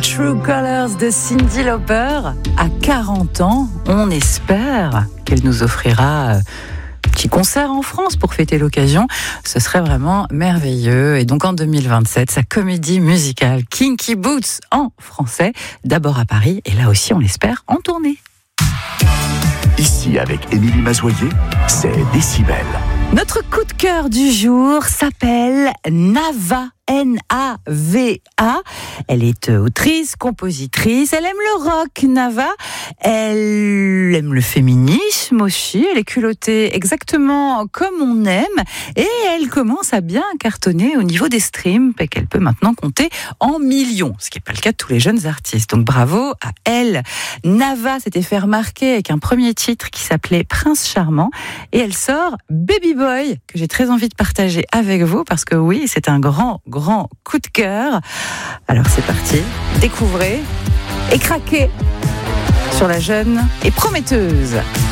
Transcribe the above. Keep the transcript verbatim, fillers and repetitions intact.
True Colors de Cyndi Lauper. À quarante ans, on espère qu'elle nous offrira un petit concert en France pour fêter l'occasion. Ce serait vraiment merveilleux. Et donc en deux mille vingt-sept, sa comédie musicale Kinky Boots en français, d'abord à Paris et là aussi, on l'espère, en tournée. Ici, avec Émilie Mazoyer, c'est Décibel. Notre coup de cœur du jour s'appelle Nava. N A V A. Elle est autrice, compositrice. Elle aime le rock, Nava. Elle aime le féminisme aussi. Elle est culottée exactement comme on aime. Et elle commence à bien cartonner au niveau des streams, et qu'elle peut maintenant compter en millions. Ce qui n'est pas le cas de tous les jeunes artistes. Donc bravo à elle. Nava s'était fait remarquer avec un premier titre qui s'appelait Prince Charmant. Et elle sort Baby Boy, que j'ai très envie de partager avec vous, parce que oui, c'est un grand, grand coup de cœur. Alors c'est parti, découvrez et craquez sur la jeune et prometteuse